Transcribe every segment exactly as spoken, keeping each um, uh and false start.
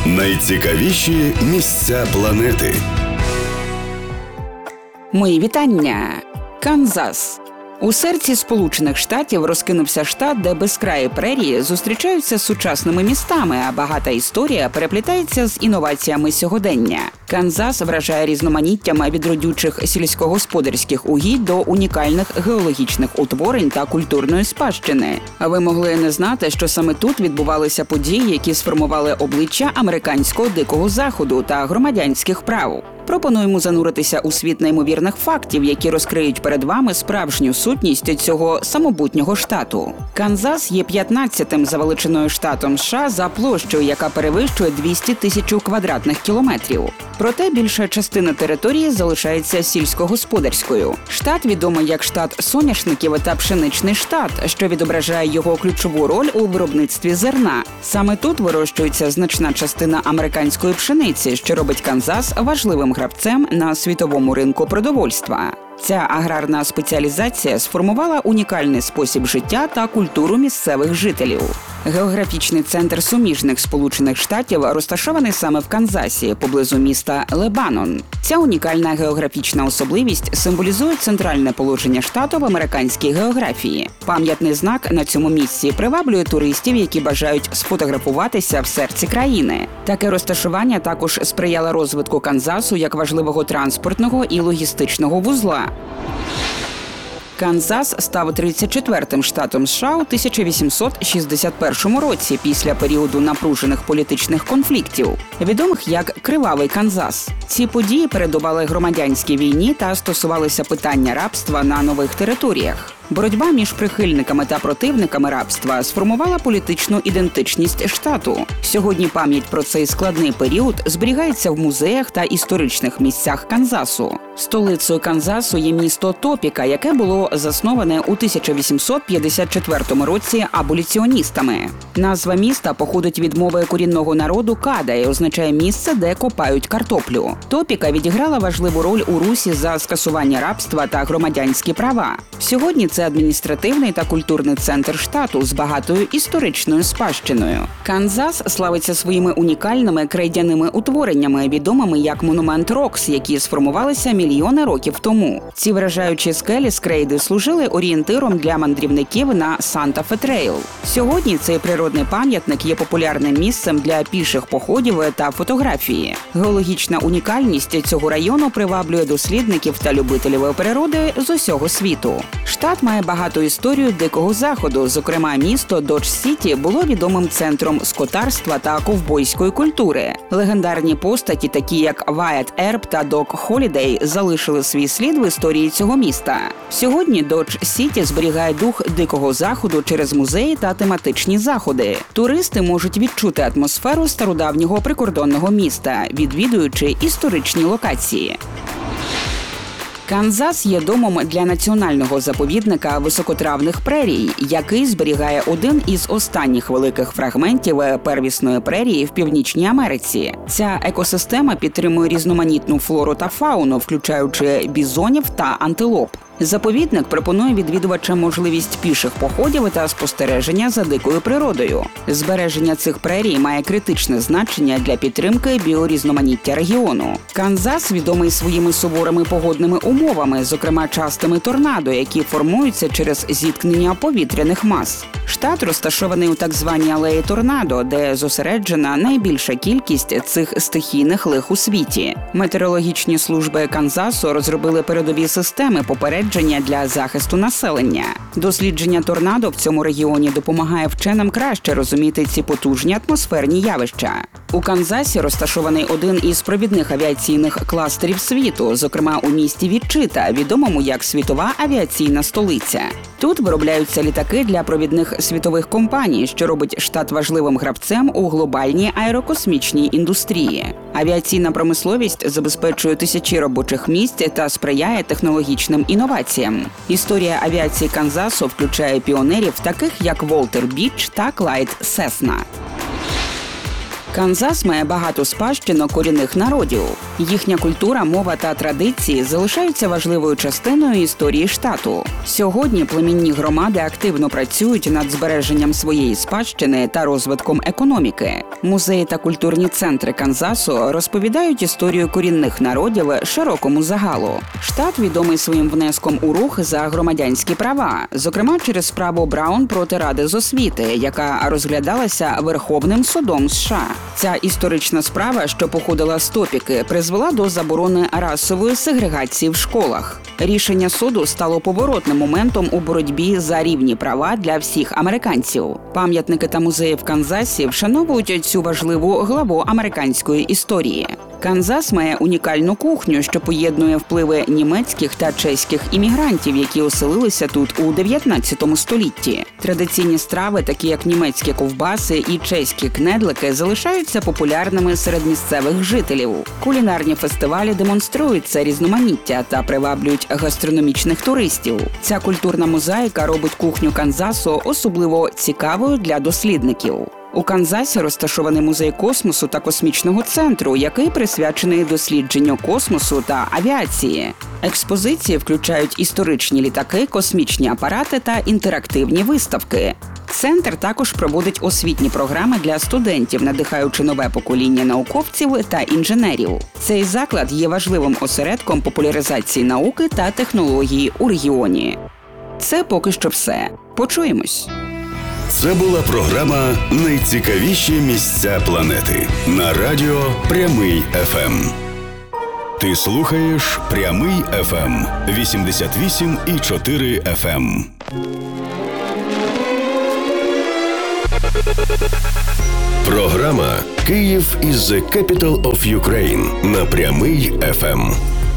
Найцікавіші місця планети. Мої вітання! Канзас. У серці Сполучених Штатів розкинувся штат, де безкраї прерії зустрічаються з сучасними містами, а багата історія переплітається з інноваціями сьогодення. Канзас вражає різноманіттям від родючих сільськогосподарських угідь до унікальних геологічних утворень та культурної спадщини. А ви могли не знати, що саме тут відбувалися події, які сформували обличчя американського дикого заходу та громадянських прав. Пропонуємо зануритися у світ неймовірних фактів, які розкриють перед вами справжню сутність цього самобутнього штату. Канзас є п'ятнадцятим за величиною штатом США за площею, яка перевищує двісті тисяч квадратних кілометрів. Проте більша частина території залишається сільськогосподарською. Штат відомий як штат соняшників та пшеничний штат, що відображає його ключову роль у виробництві зерна. Саме тут вирощується значна частина американської пшениці, що робить Канзас важливим гравцем на світовому ринку продовольства. Ця аграрна спеціалізація сформувала унікальний спосіб життя та культуру місцевих жителів. Географічний центр суміжних Сполучених Штатів розташований саме в Канзасі, поблизу міста Лебанон. Ця унікальна географічна особливість символізує центральне положення штату в американській географії. Пам'ятний знак на цьому місці приваблює туристів, які бажають сфотографуватися в серці країни. Таке розташування також сприяло розвитку Канзасу як важливого транспортного і логістичного вузла. Канзас став тридцять четвертим штатом США у тисяча вісімсот шістдесят першому році після періоду напружених політичних конфліктів, відомих як «Кривавий Канзас». Ці події передували громадянській війні та стосувалися питання рабства на нових територіях. Боротьба між прихильниками та противниками рабства сформувала політичну ідентичність штату. Сьогодні пам'ять про цей складний період зберігається в музеях та історичних місцях Канзасу. Столицею Канзасу є місто Топіка, яке було засноване у тисяча вісімсот п'ятдесят четвертому році аболіціоністами. Назва міста походить від мови корінного народу када і означає місце, де копають картоплю. Топіка відіграла важливу роль у русі за скасування рабства та громадянські права. Сьогодні це адміністративний та культурний центр штату з багатою історичною спадщиною. Канзас славиться своїми унікальними крейдяними утвореннями, відомими як монумент Рокс, які сформувалися мільйони років тому. Ці вражаючі скелі з крейди служили орієнтиром для мандрівників на Санта-Фе-Трейл. Сьогодні цей природний пам'ятник є популярним місцем для піших походів та фотографії. Геологічна унікальність цього району приваблює дослідників та любителів природи з усього світу. Штат має багату історію дикого заходу, зокрема місто Додж-Сіті було відомим центром скотарства та ковбойської культури. Легендарні постаті, такі як Вайет Ерб та Док Холідей, залишили свій слід в історії цього міста. Сьогодні Додж-Сіті зберігає дух дикого заходу через музеї та тематичні заходи. Туристи можуть відчути атмосферу стародавнього прикордонного міста, відвідуючи історичні локації. Канзас є домом для національного заповідника високотравних прерій, який зберігає один із останніх великих фрагментів первісної прерії в Північній Америці. Ця екосистема підтримує різноманітну флору та фауну, включаючи бізонів та антилоп. Заповідник пропонує відвідувачам можливість піших походів та спостереження за дикою природою. Збереження цих прерій має критичне значення для підтримки біорізноманіття регіону. Канзас відомий своїми суворими погодними умовами, зокрема частими торнадо, які формуються через зіткнення повітряних мас. Штат розташований у так званій алеї торнадо, де зосереджена найбільша кількість цих стихійних лих у світі. Метеорологічні служби Канзасу розробили передові системи попередження для захисту населення. Дослідження торнадо в цьому регіоні допомагає вченим краще розуміти ці потужні атмосферні явища. У Канзасі розташований один із провідних авіаційних кластерів світу, зокрема у місті Вічита, відомому як світова авіаційна столиця. Тут виробляються літаки для провідних світових компаній, що робить штат важливим гравцем у глобальній аерокосмічній індустрії. Авіаційна промисловість забезпечує тисячі робочих місць та сприяє технологічним інноваціям. Історія авіації Канзасу включає піонерів, таких як Волтер Біч та Клайд Сесна. Канзас має багато спадщинок корінних народів. Їхня культура, мова та традиції залишаються важливою частиною історії штату. Сьогодні племінні громади активно працюють над збереженням своєї спадщини та розвитком економіки. Музеї та культурні центри Канзасу розповідають історію корінних народів широкому загалу. Штат відомий своїм внеском у рух за громадянські права, зокрема через справу Браун проти Ради з освіти, яка розглядалася Верховним судом США. Ця історична справа, що походила з топіки, призвела до заборони расової сегрегації в школах. Рішення суду стало поворотним моментом у боротьбі за рівні права для всіх американців. Пам'ятники та музеї в Канзасі вшановують цю важливу главу американської історії. Канзас має унікальну кухню, що поєднує впливи німецьких та чеських іммігрантів, які оселилися тут у дев'ятнадцятому столітті. Традиційні страви, такі як німецькі ковбаси і чеські кнедлики, залишаються популярними серед місцевих жителів. Кулінарні фестивалі демонструють це різноманіття та приваблюють гастрономічних туристів. Ця культурна мозаїка робить кухню Канзасу особливо цікавою для дослідників. У Канзасі розташований музей космосу та космічного центру, який присвячений дослідженню космосу та авіації. Експозиції включають історичні літаки, космічні апарати та інтерактивні виставки. Центр також проводить освітні програми для студентів, надихаючи нове покоління науковців та інженерів. Цей заклад є важливим осередком популяризації науки та технології у регіоні. Це поки що все. Почуємось! Це була програма «Найцікавіші місця планети» на радіо «Прямий еф ем». Ти слухаєш «Прямий еф ем» вісімдесят вісім і чотири еф ем. Програма «Київ is the capital of Ukraine» на «Прямий еф ем».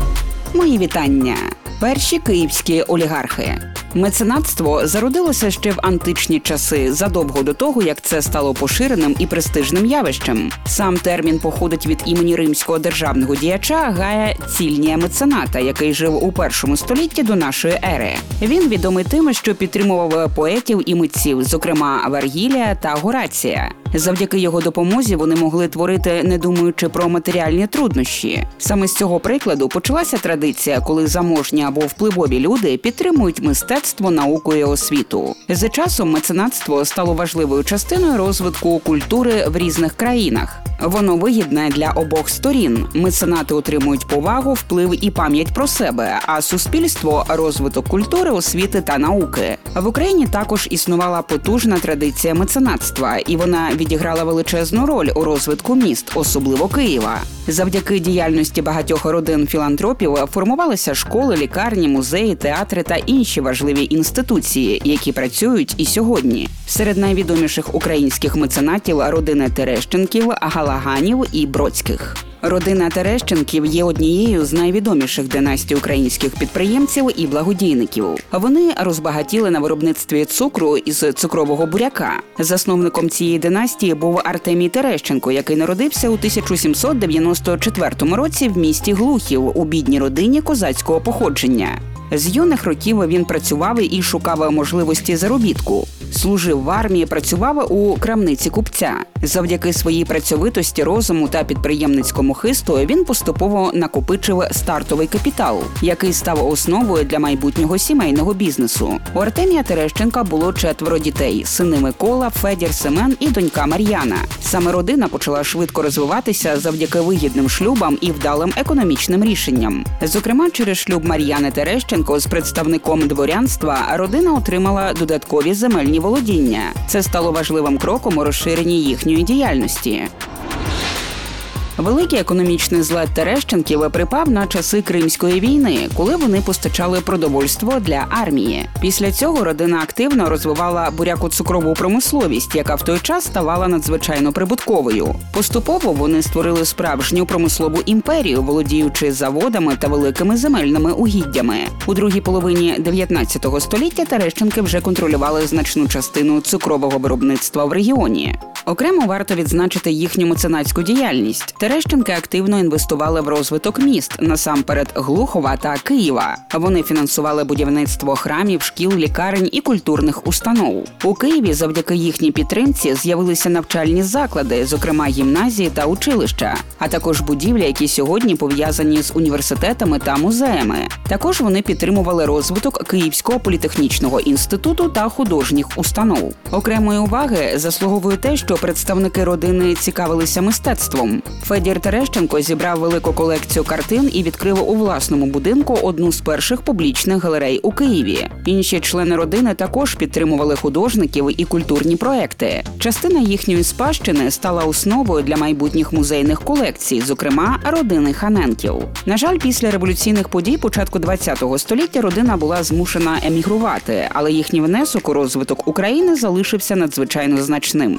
Мої вітання! Перші київські олігархи. Меценатство зародилося ще в античні часи, задовго до того, як це стало поширеним і престижним явищем. Сам термін походить від імені римського державного діяча Гая Цільнія Мецената, який жив у першому столітті до нашої ери. Він відомий тим, що підтримував поетів і митців, зокрема Вергілія та Горація. Завдяки його допомозі вони могли творити, не думаючи про матеріальні труднощі. Саме з цього прикладу почалася традиція, коли заможні або впливові люди підтримують мистецтво, науку і освіту. За часом меценатство стало важливою частиною розвитку культури в різних країнах. Воно вигідне для обох сторін. Меценати отримують повагу, вплив і пам'ять про себе, а суспільство – розвиток культури, освіти та науки. В Україні також існувала потужна традиція меценатства, і вона відіграла величезну роль у розвитку міст, особливо Києва. Завдяки діяльності багатьох родин філантропів формувалися школи, лікарні, музеї, театри та інші важливі інституції, які працюють і сьогодні. Серед найвідоміших українських меценатів – родини Терещенків, Галаганів і Бродських. Родина Терещенків є однією з найвідоміших династій українських підприємців і благодійників. Вони розбагатіли на виробництві цукру із цукрового буряка. Засновником цієї династії був Артемій Терещенко, який народився у тисяча сімсот дев'яносто четвертому році в місті Глухів у бідній родині козацького походження. З юних років він працював і шукав можливості заробітку. Служив в армії, працював у крамниці купця. Завдяки своїй працьовитості, розуму та підприємницькому хисту він поступово накопичив стартовий капітал, який став основою для майбутнього сімейного бізнесу. У Артемія Терещенка було четверо дітей – сини Микола, Федір, Семен і донька Мар'яна. Саме родина почала швидко розвиватися завдяки вигідним шлюбам і вдалим економічним рішенням. Зокрема, через шлюб Мар'яни Терещенко з представником дворянства родина отримала додаткові земельні володіння. Це стало важливим кроком у розширенні їхньої діяльності. Великий економічний злет Терещенків припав на часи Кримської війни, коли вони постачали продовольство для армії. Після цього родина активно розвивала буряко-цукрову промисловість, яка в той час ставала надзвичайно прибутковою. Поступово вони створили справжню промислову імперію, володіючи заводами та великими земельними угіддями. У другій половині дев'ятнадцятого століття Терещенки вже контролювали значну частину цукрового виробництва в регіоні. Окремо варто відзначити їхню меценатську діяльність. Терещенки активно інвестували в розвиток міст, насамперед Глухова та Києва. Вони фінансували будівництво храмів, шкіл, лікарень і культурних установ. У Києві завдяки їхній підтримці з'явилися навчальні заклади, зокрема гімназії та училища, а також будівлі, які сьогодні пов'язані з університетами та музеями. Також вони підтримували розвиток Київського політехнічного інституту та художніх установ. Окремої уваги заслуговує те, що представники родини цікавилися мистецтвом. Федір Терещенко зібрав велику колекцію картин і відкрив у власному будинку одну з перших публічних галерей у Києві. Інші члени родини також підтримували художників і культурні проекти. Частина їхньої спадщини стала основою для майбутніх музейних колекцій, зокрема родини Ханенків. На жаль, після революційних подій початку ХХ століття родина була змушена емігрувати, але їхній внесок у розвиток України залишився надзвичайно значним.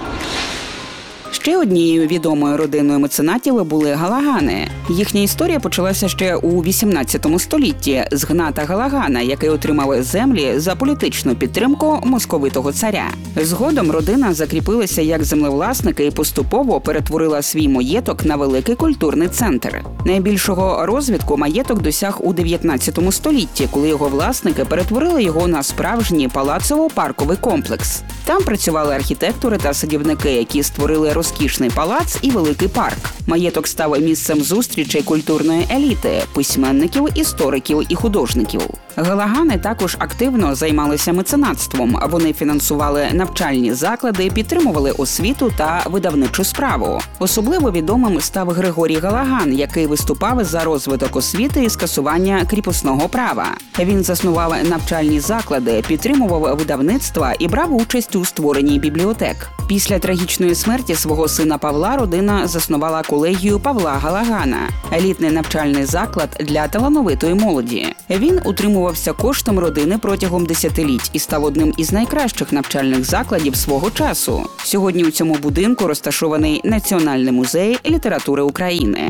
Ще однією відомою родиною меценатів були Галагани. Їхня історія почалася ще у вісімнадцятому столітті з Гната Галагана, який отримав землі за політичну підтримку московитого царя. Згодом родина закріпилася як землевласники і поступово перетворила свій маєток на великий культурний центр. Найбільшого розвитку маєток досяг у дев'ятнадцятому столітті, коли його власники перетворили його на справжній палацово-парковий комплекс. Там працювали архітектори та садівники, які створили розкішний палац і великий парк. Маєток став місцем зустрічей культурної еліти – письменників, істориків і художників. Галагани також активно займалися меценатством. Вони фінансували навчальні заклади, підтримували освіту та видавничу справу. Особливо відомим став Григорій Галаган, який виступав за розвиток освіти і скасування кріпосного права. Він заснував навчальні заклади, підтримував видавництва і брав участь у створенні бібліотек. Після трагічної смерті свого сина Павла родина заснувала колегію Павла Галагана – елітний навчальний заклад для талановитої молоді. Він утримувався коштом родини протягом десятиліть і став одним із найкращих навчальних закладів свого часу. Сьогодні у цьому будинку розташований Національний музей літератури України.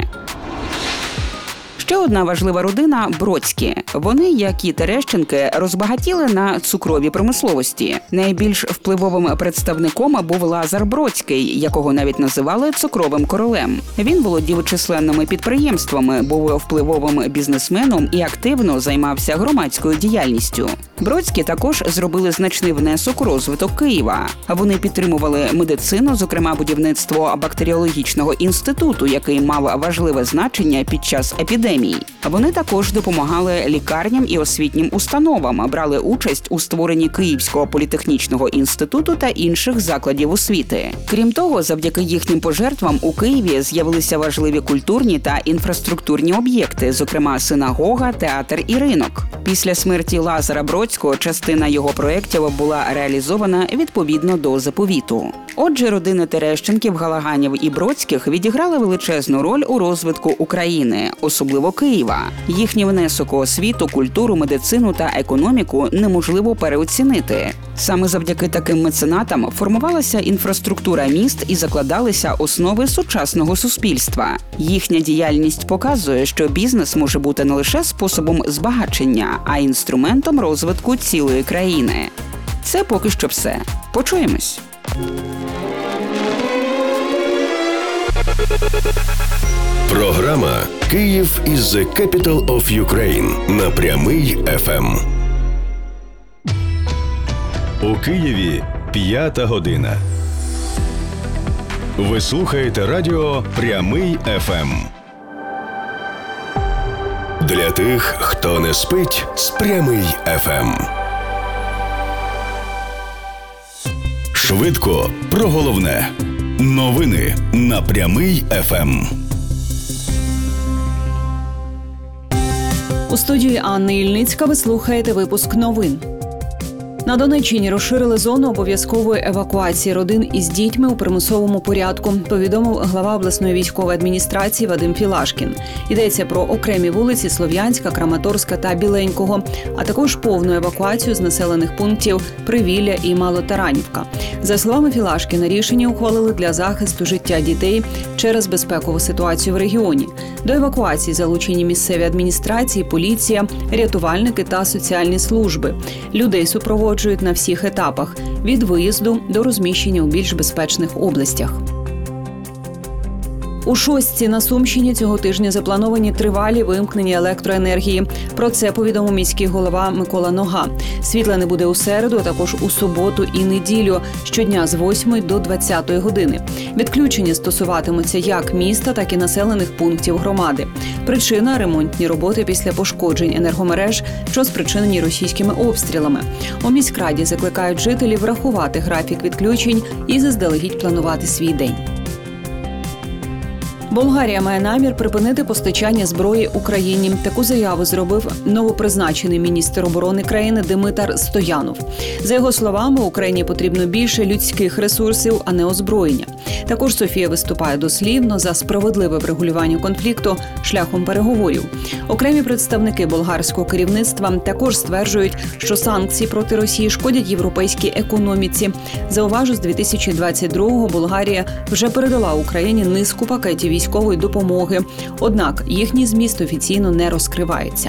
Ще одна важлива родина – Бродські. Вони, як і Терещенки, розбагатіли на цукровій промисловості. Найбільш впливовим представником був Лазар Бродський, якого навіть називали цукровим королем. Він володів численними підприємствами, був впливовим бізнесменом і активно займався громадською діяльністю. Бродські також зробили значний внесок у розвиток Києва. Вони підтримували медицину, зокрема будівництво бактеріологічного інституту, який мав важливе значення під час епідемії. Вони також допомагали лікарням і освітнім установам, брали участь у створенні Київського політехнічного інституту та інших закладів освіти. Крім того, завдяки їхнім пожертвам у Києві з'явилися важливі культурні та інфраструктурні об'єкти, зокрема синагога, театр і ринок. Після смерті Лазара Бродського частина його проєктів була реалізована відповідно до заповіту. Отже, родини Терещенків, Галаганів і Бродських відіграли величезну роль у розвитку України, особливо Києва. Їхній внесок у освіту, культуру, медицину та економіку неможливо переоцінити. Саме завдяки таким меценатам формувалася інфраструктура міст і закладалися основи сучасного суспільства. Їхня діяльність показує, що бізнес може бути не лише способом збагачення, а й інструментом розвитку цілої країни. Це поки що все. Почуємось! Програма «Київ is the capital of Ukraine» на Прямий еф ем. У Києві п'ята година. Ви слухаєте радіо «Прямий еф ем». Для тих, хто не спить з Прямий еф ем. Швидко про головне. Новини на Прямий еф ем. У студії Анни Ільницька ви слухаєте випуск новин. На Донеччині розширили зону обов'язкової евакуації родин із дітьми у примусовому порядку, повідомив глава обласної військової адміністрації Вадим Філашкін. Йдеться про окремі вулиці Слов'янська, Краматорська та Біленького, а також повну евакуацію з населених пунктів Привілля і Малотаранівка. За словами Філашкіна, рішення ухвалили для захисту життя дітей через безпекову ситуацію в регіоні. До евакуації залучені місцеві адміністрації, поліція, рятувальники та соціальні служби. Людей супроводжують на всіх етапах – від виїзду до розміщення у більш безпечних областях. У Шостці на Сумщині цього тижня заплановані тривалі вимкнення електроенергії. Про це повідомив міський голова Микола Нога. Світла не буде у середу, а також у суботу і неділю, щодня з восьмої до двадцятої години. Відключення стосуватимуться як міста, так і населених пунктів громади. Причина – ремонтні роботи після пошкоджень енергомереж, що спричинені російськими обстрілами. У міськраді закликають жителів врахувати графік відключень і заздалегідь планувати свій день. Болгарія має намір припинити постачання зброї Україні. Таку заяву зробив новопризначений міністр оборони країни Димитар Стоянов. За його словами, Україні потрібно більше людських ресурсів, а не озброєння. Також Софія виступає дослівно за справедливе врегулювання конфлікту шляхом переговорів. Окремі представники болгарського керівництва також стверджують, що санкції проти Росії шкодять європейській економіці. Зауважу, з дві тисячі двадцять другого Болгарія вже передала Україні низку пакетів військової допомоги. Однак їхній зміст офіційно не розкривається.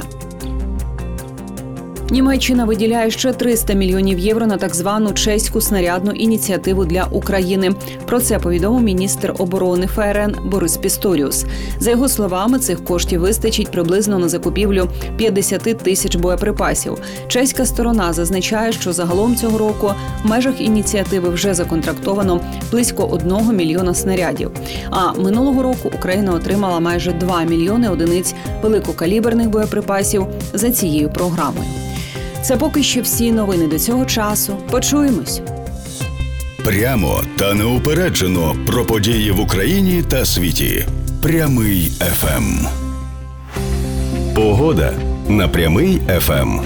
Німеччина виділяє ще триста мільйонів євро на так звану чеську снарядну ініціативу для України. Про це повідомив міністр оборони ФРН Борис Пісторіус. За його словами, цих коштів вистачить приблизно на закупівлю п'ятдесят тисяч боєприпасів. Чеська сторона зазначає, що загалом цього року в межах ініціативи вже законтрактовано близько одного мільйона снарядів. А минулого року Україна отримала майже два мільйони одиниць великокаліберних боєприпасів за цією програмою. Це поки що всі новини до цього часу. Почуємось. Прямо та неупереджено про події в Україні та світі. Прямий еф ем. Погода на Прямий еф ем.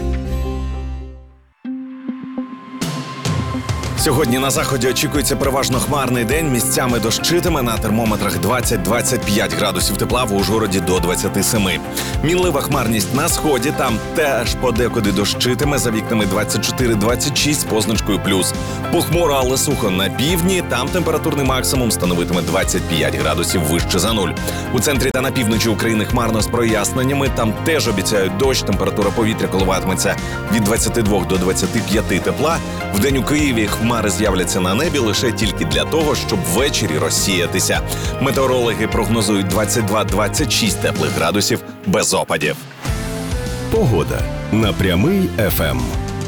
Сьогодні на заході очікується переважно хмарний день, місцями дощитиме, на термометрах двадцять-двадцять п'ять градусів тепла, в Ужгороді до двадцять сім. Мінлива хмарність на сході, там теж подекуди дощитиме, за вікнами двадцять чотири двадцять шість з позначкою плюс. Похмуро, але сухо на півдні, там температурний максимум становитиме двадцять п'ять градусів вище за нуль. У центрі та на півночі України хмарно з проясненнями, там теж обіцяють дощ, температура повітря коливатиметься від двадцяти двох до двадцяти п'яти тепла. Вдень у Києві хмари з'являться на небі лише тільки для того, щоб ввечері розсіятися. Метеорологи прогнозують двадцять два двадцять шість теплих градусів без опадів. Погода на Прямий еф ем.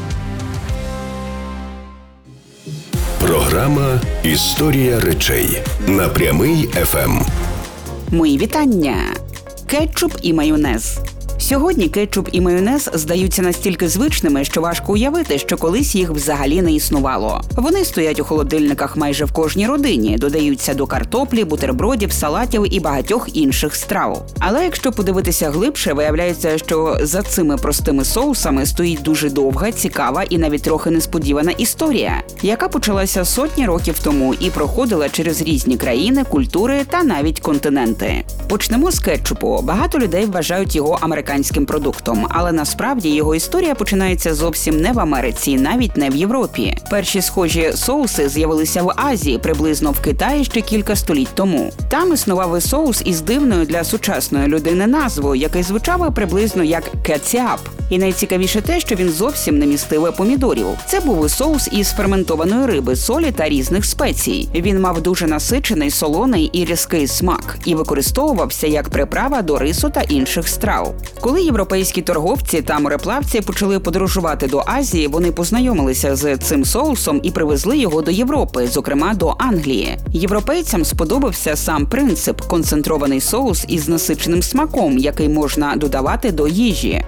Програма «Історія речей» на Прямий еф ем. Мої вітання! Кетчуп і майонез. Сьогодні кетчуп і майонез здаються настільки звичними, що важко уявити, що колись їх взагалі не існувало. Вони стоять у холодильниках майже в кожній родині, додаються до картоплі, бутербродів, салатів і багатьох інших страв. Але якщо подивитися глибше, виявляється, що за цими простими соусами стоїть дуже довга, цікава і навіть трохи несподівана історія, яка почалася сотні років тому і проходила через різні країни, культури та навіть континенти. Почнемо з кетчупу. Багато людей вважають його американським продуктом, але насправді його історія починається зовсім не в Америці, навіть не в Європі. Перші схожі соуси з'явилися в Азії, приблизно в Китаї ще кілька століть тому. Там існував соус із дивною для сучасної людини назвою, який звучав приблизно як кетчап. І найцікавіше те, що він зовсім не містив помідорів. Це був соус із ферментованої риби, солі та різних спецій. Він мав дуже насичений, солоний і різкий смак і використовувався як приправа до рису та інших страв. Коли європейські торговці та мореплавці почали подорожувати до Азії, вони познайомилися з цим соусом і привезли його до Європи, зокрема до Англії. Європейцям сподобався сам принцип – концентрований соус із насиченим смаком, який можна додавати до їжі.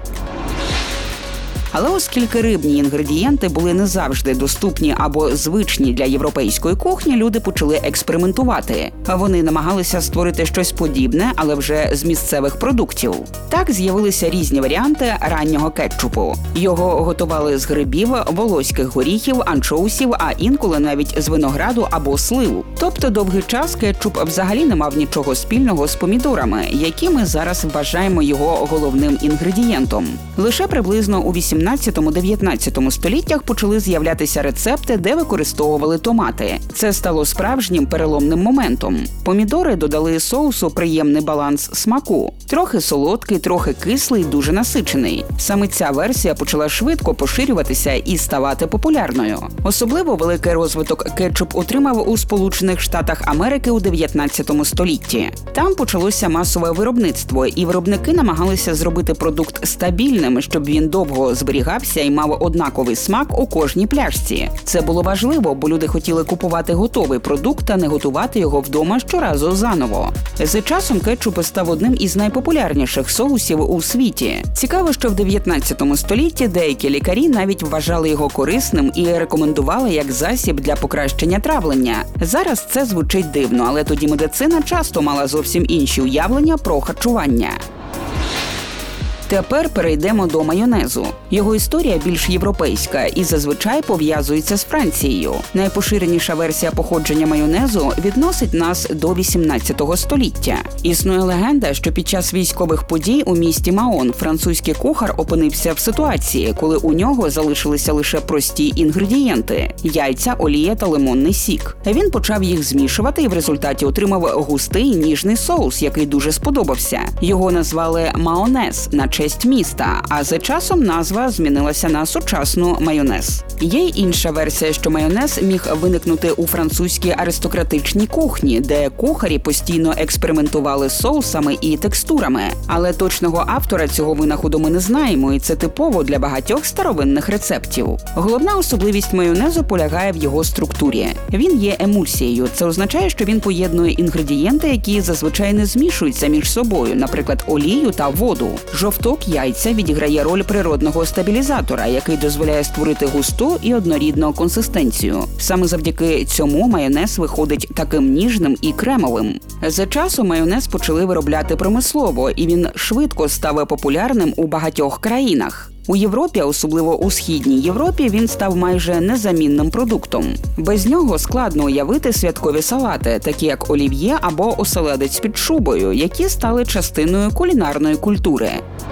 Але оскільки рибні інгредієнти були не завжди доступні або звичні для європейської кухні, люди почали експериментувати. Вони намагалися створити щось подібне, але вже з місцевих продуктів. Так з'явилися різні варіанти раннього кетчупу. Його готували з грибів, волоських горіхів, анчоусів, а інколи навіть з винограду або слив. Тобто довгий час кетчуп взагалі не мав нічого спільного з помідорами, які ми зараз вважаємо його головним інгредієнтом. Лише приблизно у вісімнадцятому-дев'ятнадцятому століттях почали з'являтися рецепти, де використовували томати. Це стало справжнім переломним моментом. Помідори додали соусу приємний баланс смаку. Трохи солодкий, трохи кислий, дуже насичений. Саме ця версія почала швидко поширюватися і ставати популярною. Особливо великий розвиток кетчуп отримав у Сполучених Штатах Америки у дев'ятнадцятому столітті. Там почалося масове виробництво, і виробники намагалися зробити продукт стабільним, щоб він довго зберігався і мав однаковий смак у кожній пляшці. Це було важливо, бо люди хотіли купувати готовий продукт, а не готувати його вдома щоразу заново. З часом кетчуп став одним із найпопулярніших соусів у світі. Цікаво, що в дев'ятнадцятому столітті деякі лікарі навіть вважали його корисним і рекомендували як засіб для покращення травлення. Зараз це звучить дивно, але тоді медицина часто мала зовсім інші уявлення про харчування. Тепер перейдемо до майонезу. Його історія більш європейська і зазвичай пов'язується з Францією. Найпоширеніша версія походження майонезу відносить нас до вісімнадцятого століття. Існує легенда, що під час військових подій у місті Маон французький кухар опинився в ситуації, коли у нього залишилися лише прості інгредієнти – яйця, олія та лимонний сік. Він почав їх змішувати і в результаті отримав густий ніжний соус, який дуже сподобався. Його назвали «маонез» на честь міста, а за часом назва змінилася на сучасну майонез. Є й інша версія, що майонез міг виникнути у французькій аристократичній кухні, де кухарі постійно експериментували з соусами і текстурами. Але точного автора цього винаходу ми не знаємо, і це типово для багатьох старовинних рецептів. Головна особливість майонезу полягає в його структурі. Він є емульсією. Це означає, що він поєднує інгредієнти, які зазвичай не змішуються між собою, наприклад, олію та воду. Жовток яйця відіграє роль природного стабілізатора, який дозволяє створити густу і однорідну консистенцію. Саме завдяки цьому майонез виходить таким ніжним і кремовим. За часом майонез почали виробляти промислово, і він швидко став популярним у багатьох країнах. У Європі, особливо у Східній Європі, він став майже незамінним продуктом. Без нього складно уявити святкові салати, такі як олів'є або оселедець під шубою, які стали частиною кулінарної культури.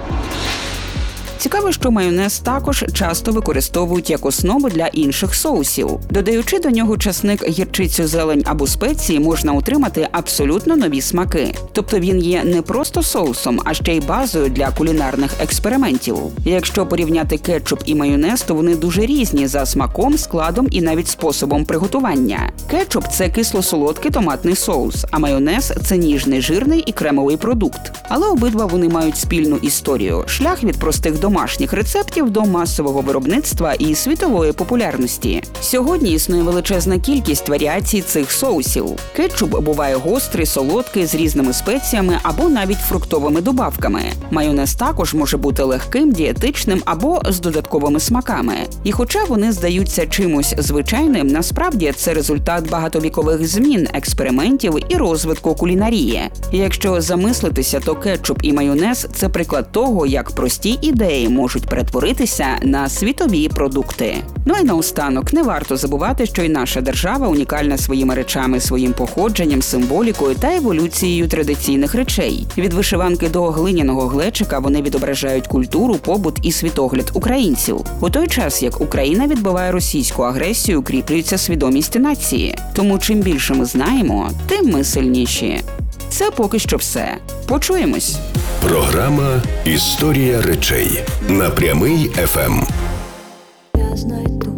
Цікаво, що майонез також часто використовують як основу для інших соусів. Додаючи до нього часник, гірчицю, зелень або спеції, можна отримати абсолютно нові смаки. Тобто він є не просто соусом, а ще й базою для кулінарних експериментів. Якщо порівняти кетчуп і майонез, то вони дуже різні за смаком, складом і навіть способом приготування. Кетчуп – це кисло-солодкий томатний соус, а майонез – це ніжний, жирний і кремовий продукт. Але обидва вони мають спільну історію – шлях від простих до домашніх рецептів до масового виробництва і світової популярності. Сьогодні існує величезна кількість варіацій цих соусів. Кетчуп буває гострий, солодкий, з різними спеціями або навіть фруктовими добавками. Майонез також може бути легким, дієтичним або з додатковими смаками. І хоча вони здаються чимось звичайним, насправді це результат багатовікових змін, експериментів і розвитку кулінарії. Якщо замислитися, то кетчуп і майонез – це приклад того, як прості ідеї можуть перетворитися на світові продукти. Ну і наостанок, не варто забувати, що і наша держава унікальна своїми речами, своїм походженням, символікою та еволюцією традиційних речей. Від вишиванки до глиняного глечика вони відображають культуру, побут і світогляд українців. У той час, як Україна відбиває російську агресію, укріплюється свідомість нації. Тому чим більше ми знаємо, тим ми сильніші. Це поки що все. Почуємось. Програма «Історія речей» на Прямий еф ем. Я знайду